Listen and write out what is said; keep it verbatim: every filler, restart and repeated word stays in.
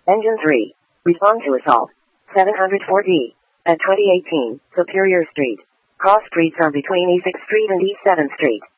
Engine three. Respond to assault. seven oh four D. At twenty eighteen, Superior Street. Cross streets are between E sixth Street and E seventh Street.